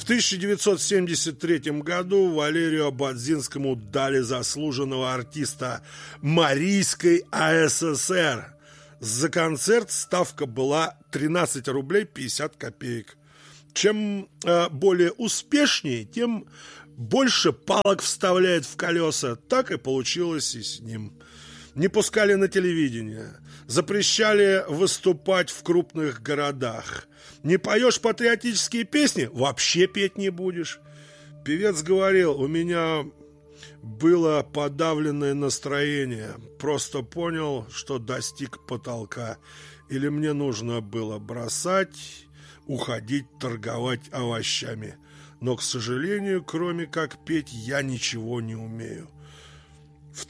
В 1973 году Валерию Ободзинскому дали заслуженного артиста Марийской АССР. За концерт ставка была 13 рублей 50 копеек. Чем более успешнее, тем больше палок вставляет в колеса. Так и получилось и с ним. Не пускали на телевидение, запрещали выступать в крупных городах. Не поешь патриотические песни – вообще петь не будешь. Певец говорил: у меня было подавленное настроение. Просто понял, что достиг потолка. Или мне нужно было бросать, уходить торговать овощами. Но, к сожалению, кроме как петь, я ничего не умею. В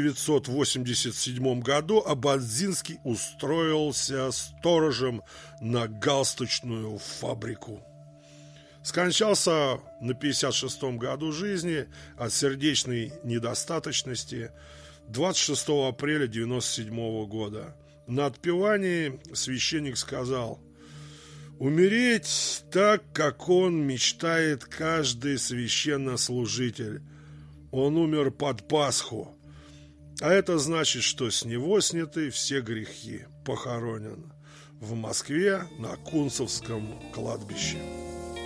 1987 году Ободзинский устроился сторожем на галстучную фабрику. Скончался на 56-м году жизни от сердечной недостаточности 26 апреля 1997 года. На отпевании священник сказал: «Умереть так, как он мечтает каждый священнослужитель. Он умер под Пасху. А это значит, что с него сняты все грехи. Похоронен в Москве на Кунцевском кладбище».